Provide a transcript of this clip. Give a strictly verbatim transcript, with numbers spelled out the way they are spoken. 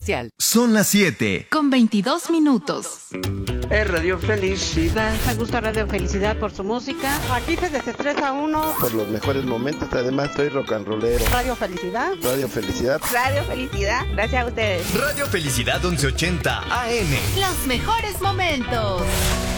Son las siete. Con veintidós minutos. Es Radio Felicidad. Me gusta Radio Felicidad por su música. Aquí se desestresa uno. Por los mejores momentos, además soy rock and rollero. Radio Felicidad. Radio Felicidad. Radio Felicidad, gracias a ustedes. Radio Felicidad once ochenta A M. Los mejores momentos.